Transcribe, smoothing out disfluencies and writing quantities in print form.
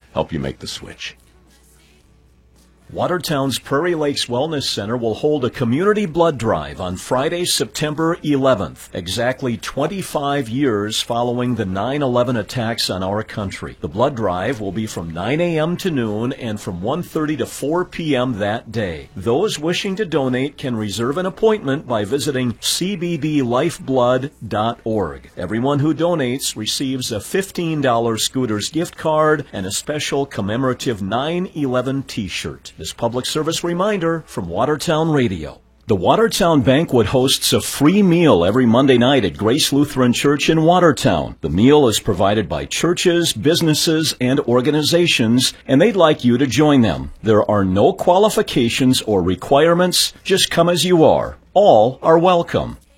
help you make the switch. Watertown's Prairie Lakes Wellness Center will hold a community blood drive on Friday, September 11th, exactly 25 years following the 9/11 attacks on our country. The blood drive will be from 9 a.m. to noon and from 1:30 to 4 p.m. that day. Those wishing to donate can reserve an appointment by visiting cbbLifeblood.org. Everyone who donates receives a $15 Scooters gift card and a special commemorative 9/11 t-shirt. This public service reminder from Watertown Radio. The Watertown Banquet hosts a free meal every Monday night at Grace Lutheran Church in Watertown. The meal is provided by churches, businesses, and organizations, and they'd like you to join them. There are no qualifications or requirements. Just come as you are. All are welcome.